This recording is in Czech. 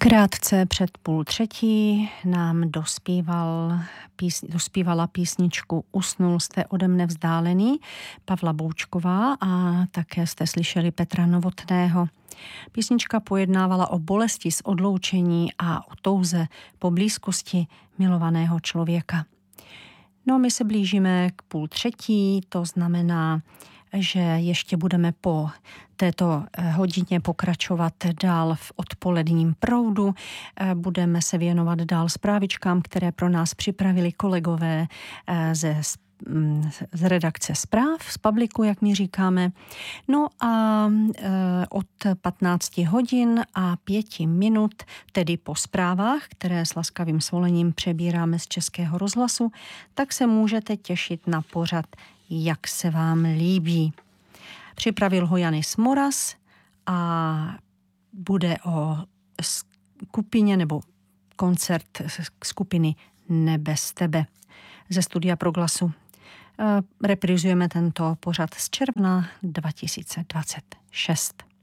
Krátce před 2:30 nám dospívala písničku Usnul jste ode mne vzdálený Pavla Boučková a také jste slyšeli Petra Novotného. Písnička pojednávala o bolesti z odloučení a o touze po blízkosti milovaného člověka. No, my se blížíme k 2:30, to znamená, že ještě budeme po této hodině pokračovat dál v odpoledním proudu. Budeme se věnovat dál zprávičkám, které pro nás připravili kolegové z redakce zpráv, z Publiku, jak my říkáme. No a od 15 hodin a 5 minut, tedy po zprávách, které s laskavým svolením přebíráme z Českého rozhlasu, tak se můžete těšit na pořad Jak se vám líbí. Připravil ho Janis Moras a bude o skupině nebo koncert skupiny Nebez tebe ze studia Proglasu. Reprizujeme tento pořad z června 2026.